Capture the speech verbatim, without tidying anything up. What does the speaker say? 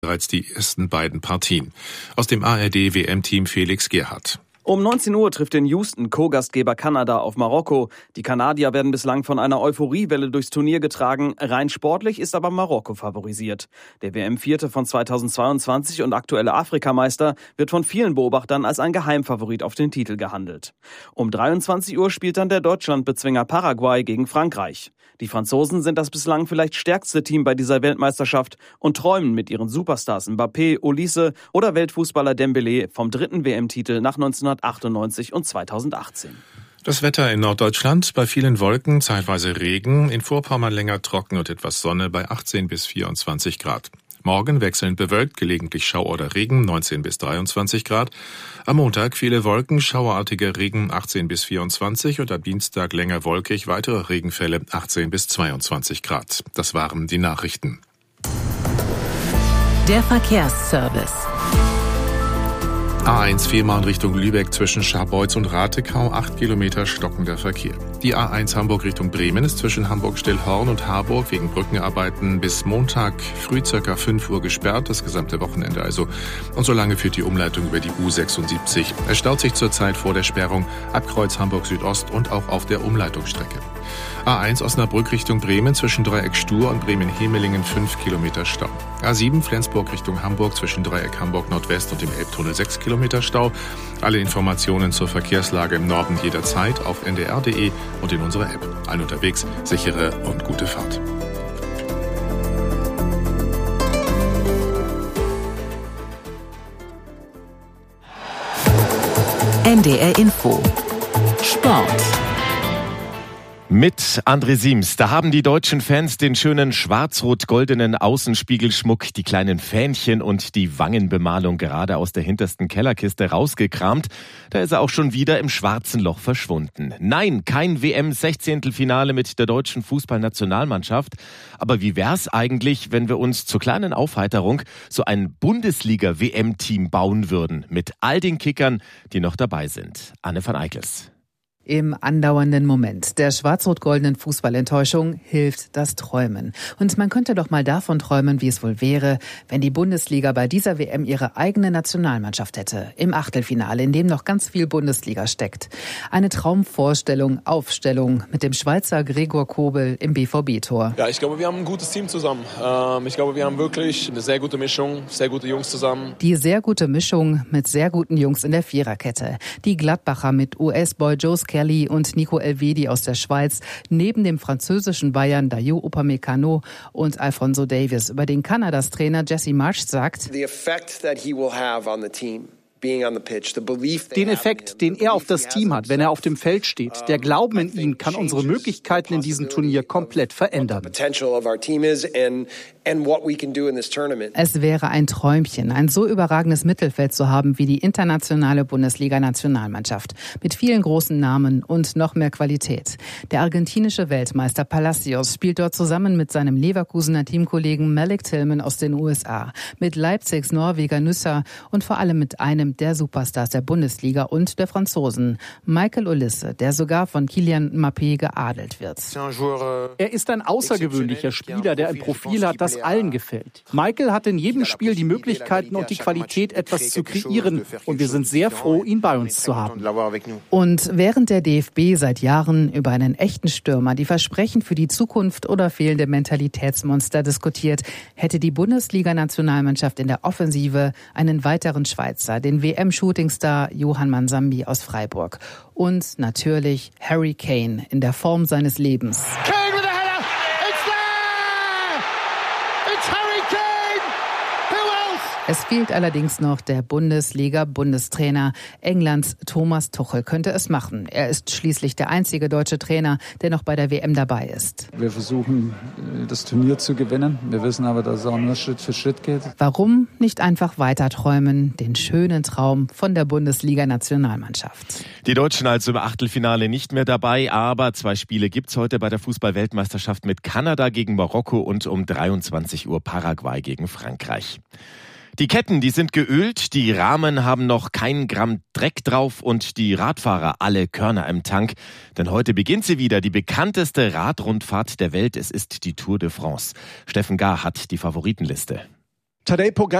bereits die ersten beiden Partien. Aus dem A R D-W M-Team Felix Gerhardt. Um neunzehn Uhr trifft in Houston Co-Gastgeber Kanada auf Marokko. Die Kanadier werden bislang von einer Euphoriewelle durchs Turnier getragen. Rein sportlich ist aber Marokko favorisiert. Der W M-Vierte von zweitausendzweiundzwanzig und aktuelle Afrikameister wird von vielen Beobachtern als ein Geheimfavorit auf den Titel gehandelt. Um dreiundzwanzig Uhr spielt dann der Deutschlandbezwinger Paraguay gegen Frankreich. Die Franzosen sind das bislang vielleicht stärkste Team bei dieser Weltmeisterschaft und träumen mit ihren Superstars Mbappé, Olise oder Weltfußballer Dembélé vom dritten W M-Titel nach neunzehnhundertachtundneunzig und zweitausendachtzehn. Das Wetter in Norddeutschland: bei vielen Wolken, zeitweise Regen, in Vorpommern länger trocken und etwas Sonne bei achtzehn bis vierundzwanzig Grad. Morgen wechselnd bewölkt, gelegentlich Schauer oder Regen, neunzehn bis dreiundzwanzig Grad. Am Montag viele Wolken, schauerartiger Regen, achtzehn bis vierundzwanzig und am Dienstag länger wolkig, weitere Regenfälle, achtzehn bis zweiundzwanzig Grad. Das waren die Nachrichten. Der Verkehrsservice. A eins Fehmarn Richtung Lübeck zwischen Scharbeutz und Ratekau, acht Kilometer stockender Verkehr. Die A eins Hamburg Richtung Bremen ist zwischen Hamburg-Stillhorn und Harburg wegen Brückenarbeiten bis Montag früh ca. fünf Uhr gesperrt, das gesamte Wochenende also. Und so lange führt die Umleitung über die U sechsundsiebzig. Es staut sich zurzeit vor der Sperrung ab Kreuz Hamburg Südost und auch auf der Umleitungsstrecke. A eins Osnabrück Richtung Bremen zwischen Dreieck Stur und Bremen-Hemelingen fünf Kilometer Stau. A sieben Flensburg Richtung Hamburg zwischen Dreieck Hamburg Nordwest und dem Elbtunnel sechs Kilometer Stau. Alle Informationen zur Verkehrslage im Norden jederzeit auf n d r punkt d e und in unserer App. Allen unterwegs, sichere und gute Fahrt. N D R Info Sport. Mit André Siems, da haben die deutschen Fans den schönen schwarz-rot-goldenen Außenspiegelschmuck, die kleinen Fähnchen und die Wangenbemalung gerade aus der hintersten Kellerkiste rausgekramt. Da ist er auch schon wieder im schwarzen Loch verschwunden. Nein, kein W M-Sechzehntelfinale mit der deutschen Fußballnationalmannschaft. Aber wie wär's eigentlich, wenn wir uns zur kleinen Aufheiterung so ein Bundesliga-W M-Team bauen würden mit all den Kickern, die noch dabei sind? Anne van Eickels. Im andauernden Moment der schwarz-rot-goldenen Fußballenttäuschung hilft das Träumen. Und man könnte doch mal davon träumen, wie es wohl wäre, wenn die Bundesliga bei dieser W M ihre eigene Nationalmannschaft hätte. Im Achtelfinale, in dem noch ganz viel Bundesliga steckt. Eine Traumvorstellung, Aufstellung mit dem Schweizer Gregor Kobel im B V B-Tor. Ja, ich glaube, wir haben ein gutes Team zusammen. Ähm, ich glaube, wir haben wirklich eine sehr gute Mischung, sehr gute Jungs zusammen. Die sehr gute Mischung mit sehr guten Jungs in der Viererkette. Die Gladbacher mit U S-Boy Joe Kelly und Nico Elvedi aus der Schweiz, neben dem französischen Bayern Dayot Upamecano und Alphonso Davies, über den Kanadas Trainer Jesse Marsch sagt: The effect that he will have on the team. Den Effekt, den er auf das Team hat, wenn er auf dem Feld steht, der Glauben in ihn, kann unsere Möglichkeiten in diesem Turnier komplett verändern. Es wäre ein Träumchen, ein so überragendes Mittelfeld zu haben wie die internationale Bundesliga-Nationalmannschaft. Mit vielen großen Namen und noch mehr Qualität. Der argentinische Weltmeister Palacios spielt dort zusammen mit seinem Leverkusener Teamkollegen Malik Tillman aus den U S A, mit Leipzigs Norweger Nüsser und vor allem mit einem der Superstars der Bundesliga und der Franzosen, Michael Olise, der sogar von Kylian Mbappé geadelt wird. Er ist ein außergewöhnlicher Spieler, der ein Profil hat, das allen gefällt. Michael hat in jedem Spiel die Möglichkeiten und die Qualität, etwas zu kreieren, und wir sind sehr froh, ihn bei uns zu haben. Und während der D F B seit Jahren über einen echten Stürmer, die Versprechen für die Zukunft oder fehlende Mentalitätsmonster diskutiert, hätte die Bundesliga-Nationalmannschaft in der Offensive einen weiteren Schweizer, den W M-Shootingstar Johann Mansambi aus Freiburg. Und natürlich Harry Kane in der Form seines Lebens. Kane with a header! It's there! It's Harry Kane! Who else? Es fehlt allerdings noch der Bundesliga-Bundestrainer. Englands Thomas Tuchel könnte es machen. Er ist schließlich der einzige deutsche Trainer, der noch bei der W M dabei ist. Wir versuchen, das Turnier zu gewinnen. Wir wissen aber, dass es auch nur Schritt für Schritt geht. Warum nicht einfach weiter träumen? Den schönen Traum von der Bundesliga-Nationalmannschaft. Die Deutschen also im Achtelfinale nicht mehr dabei, aber zwei Spiele gibt's heute bei der Fußball-Weltmeisterschaft mit Kanada gegen Marokko und um dreiundzwanzig Uhr Paraguay gegen Frankreich. Die Ketten, die sind geölt, die Rahmen haben noch kein Gramm Dreck drauf und die Radfahrer alle Körner im Tank. Denn heute beginnt sie wieder, die bekannteste Radrundfahrt der Welt. Es ist die Tour de France. Steffen Gahr hat die Favoritenliste. Tadej Pogacar